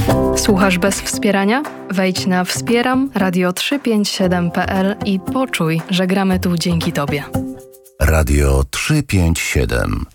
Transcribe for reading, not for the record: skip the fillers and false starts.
Słuchasz bez wspierania? Wejdź na wspieram radio357.pl i poczuj, że gramy tu dzięki Tobie. Radio 357.